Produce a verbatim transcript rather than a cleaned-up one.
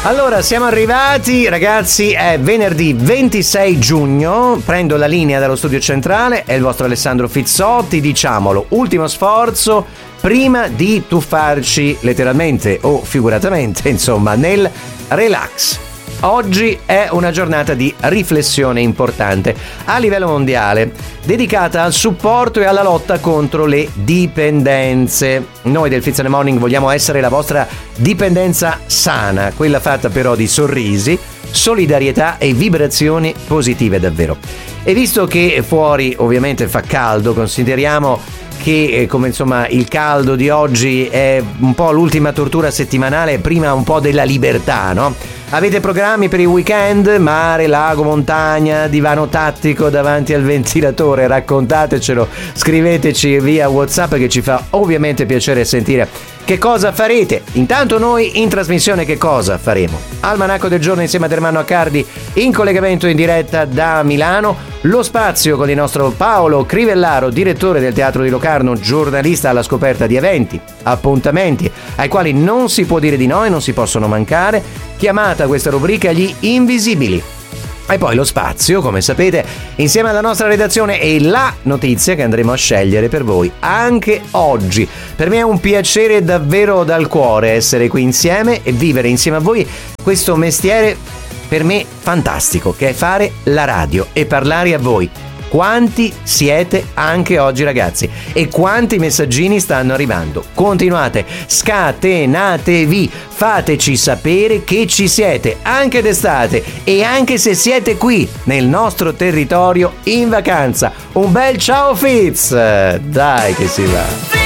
Allora, siamo arrivati, ragazzi, è venerdì ventisei giugno, prendo la linea dallo studio centrale, è il vostro Alessandro Fizzotti, diciamolo, ultimo sforzo prima di tuffarci letteralmente o figuratamente, insomma, nel relax. Oggi è una giornata di riflessione importante a livello mondiale, dedicata al supporto e alla lotta contro le dipendenze. Noi del Fizz and the Morning vogliamo essere la vostra dipendenza sana, quella fatta però di sorrisi, solidarietà e vibrazioni positive davvero. E visto che fuori ovviamente fa caldo, consideriamo che eh, come insomma il caldo di oggi è un po' l'ultima tortura settimanale, prima un po' della libertà, no? Avete programmi per il weekend? Mare, lago, montagna, divano tattico davanti al ventilatore? Raccontatecelo, scriveteci via WhatsApp che ci fa ovviamente piacere sentire che cosa farete. Intanto noi in trasmissione che cosa faremo? Almanacco del giorno insieme ad Ermanno Accardi in collegamento in diretta da Milano, lo spazio con il nostro Paolo Crivellaro, direttore del Teatro di Locarno, giornalista alla scoperta di eventi, appuntamenti ai quali non si può dire di no e non si possono mancare, chiamata questa rubrica Gli Invisibili. E poi lo spazio, come sapete, insieme alla nostra redazione e la notizia che andremo a scegliere per voi anche oggi. Per me è un piacere davvero dal cuore essere qui insieme e vivere insieme a voi questo mestiere per me fantastico, che è fare la radio e parlare a voi. Quanti siete anche oggi, ragazzi, e quanti messaggini stanno arrivando. Continuate, scatenatevi, fateci sapere che ci siete anche d'estate e anche se siete qui nel nostro territorio in vacanza. Un bel ciao Fizz, dai che si va.